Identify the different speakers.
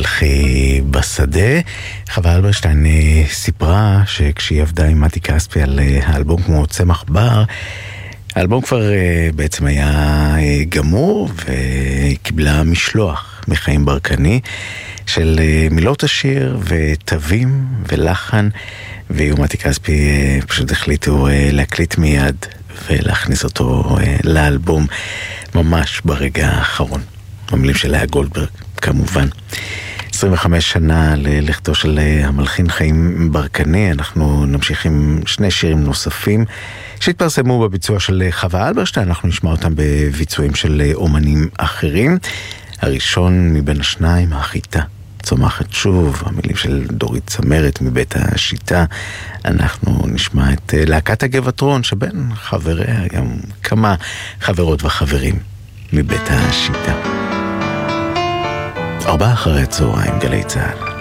Speaker 1: מלכי בשדה. חווה אלברשטיין סיפרה שכשהיא עבדה עם מתי כספי על האלבום כמו צמח בר, האלבום כבר בעצם היה גמור, והיא קיבלה משלוח מחיים ברקני של מילות השיר ותווים ולחן, ומתי כספי פשוט החליטו להקליט מיד ולהכניס אותו לאלבום ממש ברגע האחרון. במילים של לאה גולדברג, כמובן. 25 שנה ללכתו של המלחין חיים ברקני. אנחנו נמשיך עם שני שירים נוספים שהתפרסמו בביצוע של חווה אלברשטיין. אנחנו נשמע אותם בביצועים של אומנים אחרים. הראשון מבין השניים, החיטה צומחת שוב, המילים של דורית צמרת מבית השיטה. אנחנו נשמע את להקת הגבעתרון, שבין חבריה גם כמה חברות וחברים מבית השיטה. 4 אחרי הצהריים, גלי צהל.